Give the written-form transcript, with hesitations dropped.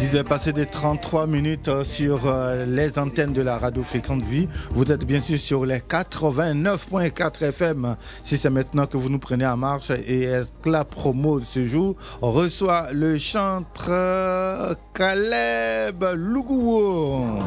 6h passé des 33 minutes sur les antennes de la radio Fréquente Vie. Vous êtes bien sûr sur les 89.4 FM. Si c'est maintenant que vous nous prenez en marche et est-ce que la promo de ce jour reçoit le chanteur Caleb Lougouo.